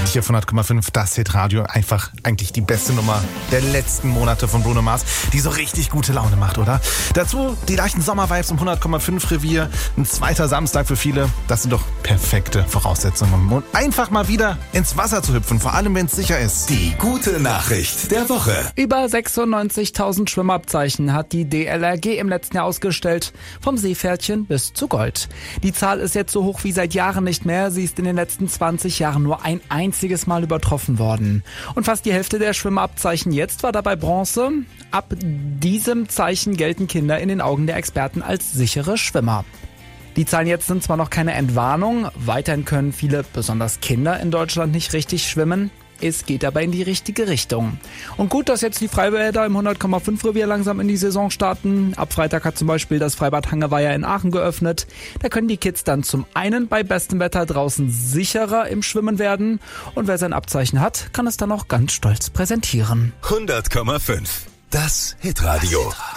Abend hier von 100,5, das Hitradio. Einfach eigentlich die beste Nummer der letzten Monate von Bruno Mars, die so richtig gute Laune macht, oder? Dazu die leichten Sommervibes im 100,5 Revier. Ein zweiter Samstag für viele. Das sind doch perfekte Voraussetzungen, um einfach mal wieder ins Wasser zu hüpfen, vor allem wenn es sicher ist. Die gute Nachricht der Woche. Über 96.000 Schwimmabzeichen hat die DLRG im letzten Jahr ausgestellt. Vom Seepferdchen bis zu Gold. Die Zahl ist jetzt so hoch wie seit Jahren nicht mehr. Sie ist in den letzten 20 Jahren nur ein einziges Mal übertroffen worden. Und fast die Hälfte der Schwimmabzeichen jetzt war dabei Bronze. Ab diesem Zeichen gelten Kinder in den Augen der Experten als sichere Schwimmer. Die Zahlen jetzt sind zwar noch keine Entwarnung. Weiterhin können viele, besonders Kinder in Deutschland, nicht richtig schwimmen. Es geht aber in die richtige Richtung. Und gut, dass jetzt die Freibäder im 100,5 Revier langsam in die Saison starten. Ab Freitag hat zum Beispiel das Freibad Hangeweiher in Aachen geöffnet. Da können die Kids dann zum einen bei bestem Wetter draußen sicherer im Schwimmen werden. Und wer sein Abzeichen hat, kann es dann auch ganz stolz präsentieren. 100,5. Das Hitradio.